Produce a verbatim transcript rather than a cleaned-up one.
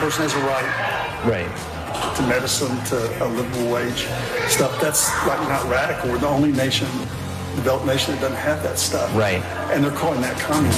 person has a right Right. to medicine, to a livable wage stuff. That's like not radical. We're the only nation, developed nation that doesn't have that stuff. Right. And they're calling that communism.